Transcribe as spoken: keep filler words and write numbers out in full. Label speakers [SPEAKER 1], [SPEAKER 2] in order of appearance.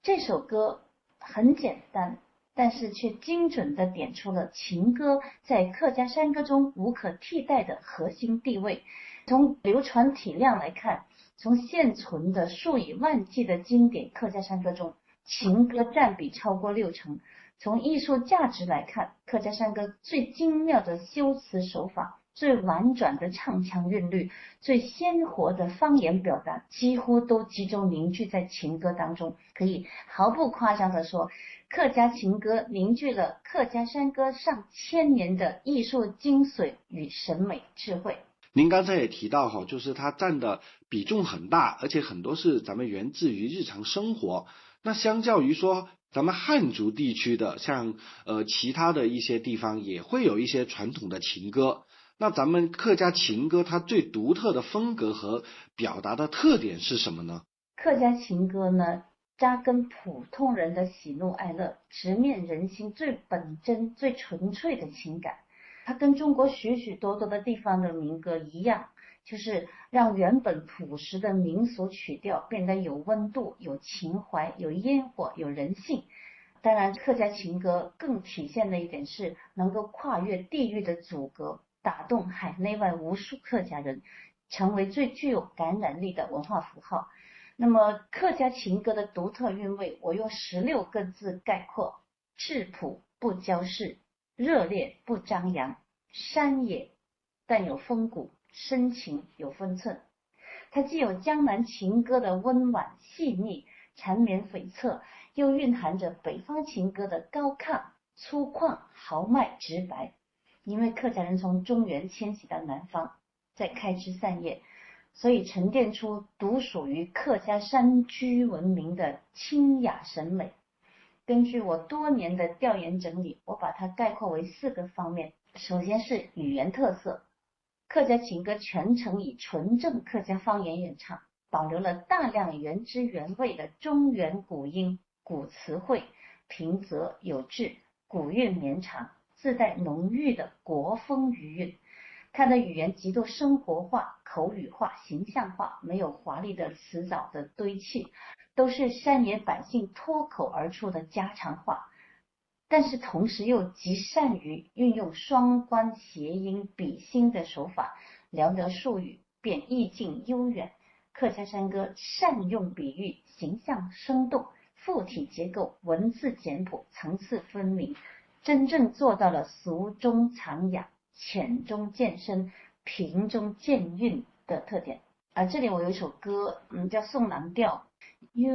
[SPEAKER 1] 这首歌很简单，但是却精准地点出了情歌在客家山歌中无可替代的核心地位。从流传体量来看，从现存的数以万计的经典客家山歌中，情歌占比超过六成。从艺术价值来看，客家山歌最精妙的修辞手法，最婉转的唱腔韵律，最鲜活的方言表达，几乎都集中凝聚在情歌当中。可以毫不夸张地说，客家情歌凝聚了客家山歌上千年的艺术精髓与审美智慧。
[SPEAKER 2] 您刚才也提到哈，就是它占的比重很大，而且很多是咱们源自于日常生活。那相较于说咱们汉族地区的，像呃其他的一些地方也会有一些传统的情歌，那咱们客家情歌它最独特的风格和表达的特点是什么呢？
[SPEAKER 1] 客家情歌呢，扎根普通人的喜怒哀乐，直面人心最本真最纯粹的情感。它跟中国许许多多的地方的民歌一样，就是让原本朴实的民俗曲调变得有温度、有情怀、有烟火、有人性。当然，客家情歌更体现的一点是能够跨越地域的阻隔，打动海内外无数客家人，成为最具有感染力的文化符号。那么客家情歌的独特韵味，我用十六个字概括：质朴不骄饰，热烈不张扬，山野但有风骨，深情有分寸。它既有江南情歌的温婉细腻、缠绵悱恻，又蕴含着北方情歌的高亢、粗犷、豪迈、直白。因为客家人从中原迁徙到南方，再开枝散叶，所以沉淀出独属于客家山居文明的清雅审美。根据我多年的调研整理，我把它概括为四个方面。首先是语言特色，客家情歌全程以纯正客家方言演唱，保留了大量原汁原味的中原古音、古词汇，平仄有致，古韵绵长，自带浓郁的国风余韵。它的语言极度生活化、口语化、形象化，没有华丽的词藻的堆砌，都是山野百姓脱口而出的家常话。但是同时又极善于运用双关谐音比心的手法，寥寥数语便意境悠远。客家山歌善用比喻，形象生动，附体结构文字简朴，层次分明，真正做到了俗中藏雅、浅中见深、平中见韵的特点。而这里我有一首歌，嗯，叫《送郎调》，